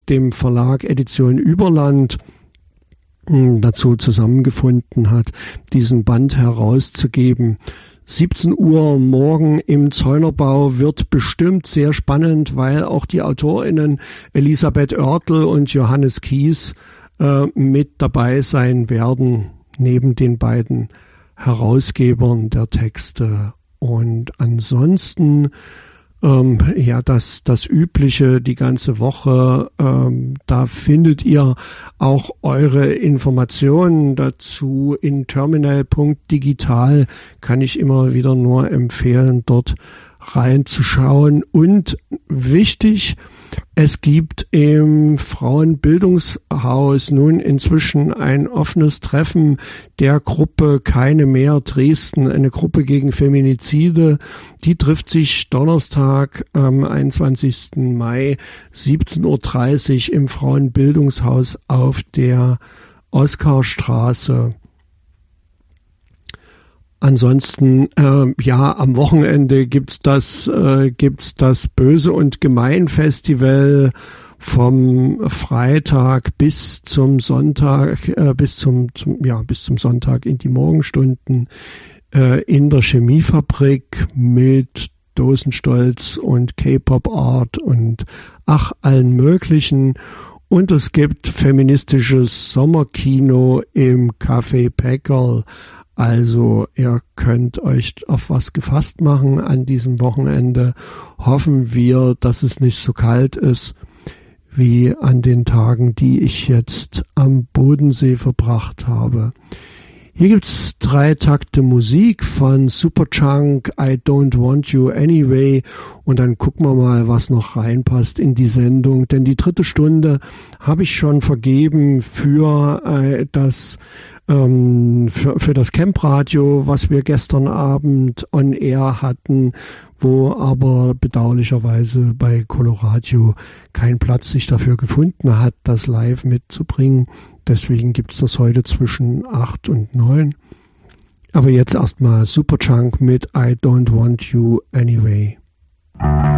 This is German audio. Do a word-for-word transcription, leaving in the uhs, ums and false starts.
mit dem Verlag Edition Überland dazu zusammengefunden hat, diesen Band herauszugeben. siebzehn Uhr morgen im Zeunerbau wird bestimmt sehr spannend, weil auch die AutorInnen Elisabeth Oertel und Johannes Kies äh, mit dabei sein werden, neben den beiden Herausgebern der Texte. Und ansonsten Ähm, ja, das, das Übliche die ganze Woche, ähm, da findet ihr auch eure Informationen dazu in terminal punkt digital, kann ich immer wieder nur empfehlen, dort reinzuschauen. Und wichtig, es gibt im Frauenbildungshaus nun inzwischen ein offenes Treffen der Gruppe Keine mehr Dresden, eine Gruppe gegen Feminizide. Die trifft sich Donnerstag am einundzwanzigsten Mai siebzehn Uhr dreißig im Frauenbildungshaus auf der Oskarstraße. Ansonsten, äh, ja, am Wochenende gibt's das, äh, gibt's das Böse und Gemein Festival vom Freitag bis zum Sonntag, äh, bis zum, zum, ja, bis zum Sonntag in die Morgenstunden äh, in der Chemiefabrik mit Dosenstolz und K-Pop Art und ach, allen möglichen. Und es gibt feministisches Sommerkino im Café Peckerl. Also ihr könnt euch auf was gefasst machen an diesem Wochenende. Hoffen wir, dass es nicht so kalt ist wie an den Tagen, die ich jetzt am Bodensee verbracht habe. Hier gibt's drei Takte Musik von Superchunk, I Don't Want You Anyway. Und dann gucken wir mal, was noch reinpasst in die Sendung. Denn die dritte Stunde habe ich schon vergeben für äh, das ähm, für, für das Campradio, was wir gestern Abend on air hatten, wo aber bedauerlicherweise bei Coloradio kein Platz sich dafür gefunden hat, das live mitzubringen. Deswegen gibt's das heute zwischen acht und neun. Aber jetzt erstmal Superchunk mit I Don't Want You Anyway.